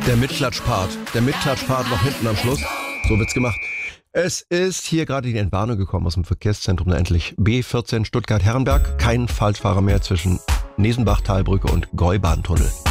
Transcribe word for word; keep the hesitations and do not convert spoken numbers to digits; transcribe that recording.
Der Mitklatschpart. Der Mitklatschpart noch hinten am Schluss. So wird's gemacht. Es ist hier gerade die Entwarnung gekommen aus dem Verkehrszentrum, da endlich B vierzehn Stuttgart-Herrenberg. Kein Falschfahrer mehr zwischen Nesenbach-Talbrücke und Gäubahntunnel.